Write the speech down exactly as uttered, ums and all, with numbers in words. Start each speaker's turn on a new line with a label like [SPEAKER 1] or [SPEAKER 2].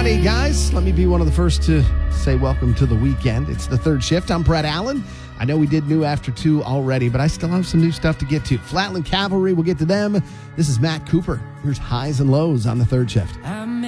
[SPEAKER 1] Friday, guys. Let me be one of the first to say welcome to the weekend. It's the third shift. I'm Brett Allen. I know we did new after two already, but I still have some new stuff to get to. Flatland Cavalry, we'll get to them. This is Matt Cooper. Here's Highs and Lows on the third shift.
[SPEAKER 2] I'm